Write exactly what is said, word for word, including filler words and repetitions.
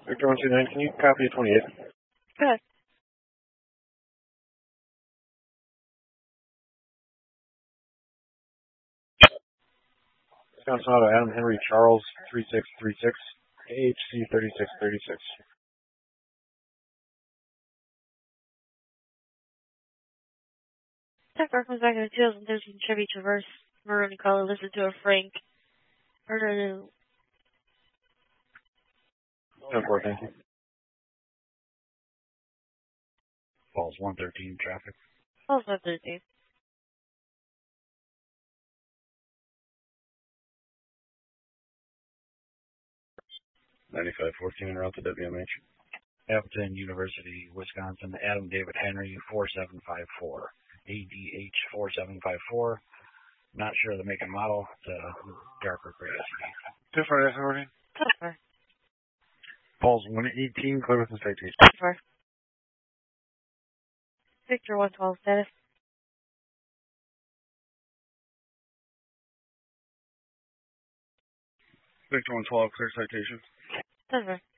Victor one two nine, can you copy twenty-eight? Good. Wisconsin Auto, Adam Henry Charles, three six three six, A H C thirty-six thirty-six. Tech reference back in the two thousand thirteen Chevy Traverse, maroon color, listed to a Frank. Order ten four, thank you. Falls one thirteen traffic. Falls one thirteen. ninety-five fourteen, route to W M H. Appleton University, Wisconsin, Adam David Henry, four seven five four. A D H four seven five four. Not sure of the make and model. It's a darker gray S U V. two four, authority. Cover. Falls one eighteen, clear with the citation. Cover. Victor one twelve status. Victor one twelve, clear citation. Cover.